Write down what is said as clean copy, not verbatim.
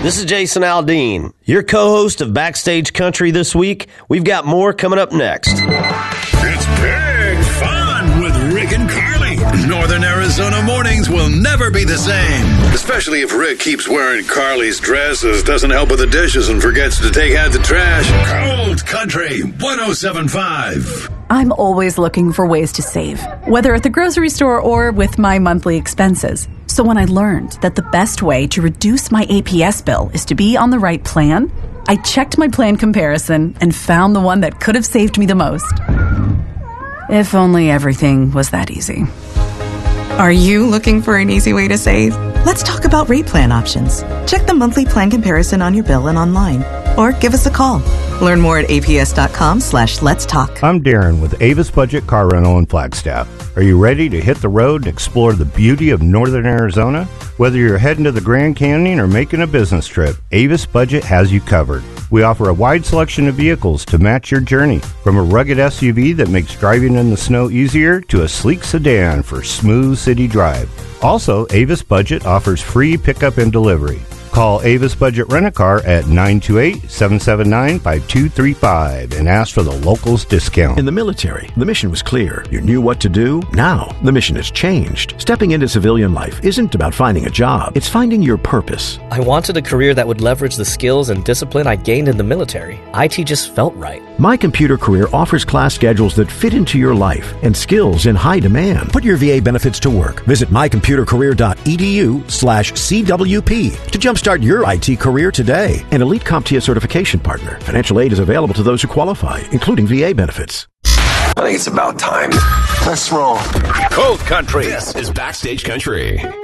This is Jason Aldean, your co-host of Backstage Country this week. We've got more coming up next. It's big fun with Rick and Carly. Northern Arizona mornings will never be the same. Especially if Rick keeps wearing Carly's dresses, doesn't help with the dishes, and forgets to take out the trash. Cold Country 107.5. I'm always looking for ways to save, whether at the grocery store or with my monthly expenses. So when I learned that the best way to reduce my APS bill is to be on the right plan, I checked my plan comparison and found the one that could have saved me the most. If only everything was that easy. Are you looking for an easy way to save? Let's talk about rate plan options. Check the monthly plan comparison on your bill and online, or give us a call. Learn more at aps.com/let's talk. I'm Darren with Avis Budget Car Rental in Flagstaff. Are you ready to hit the road and explore the beauty of Northern Arizona? Whether you're heading to the Grand Canyon or making a business trip, Avis Budget has you covered. We offer a wide selection of vehicles to match your journey, from a rugged SUV that makes driving in the snow easier to a sleek sedan for smooth city drive. Also, Avis Budget offers free pickup and delivery. Call Avis Budget Rent-A-Car at 928-779-5235 and ask for the locals discount. In the military, the mission was clear. You knew what to do. Now, the mission has changed. Stepping into civilian life isn't about finding a job. It's finding your purpose. I wanted a career that would leverage the skills and discipline I gained in the military. IT just felt right. My Computer Career offers class schedules that fit into your life and skills in high demand. Put your VA benefits to work. Visit mycomputercareer.edu/CWP to jumpstart your IT career today. An Elite CompTIA certification partner. Financial aid is available to those who qualify, including VA benefits. I think it's about time. Let's roll. Cold Country. This is Backstage Country.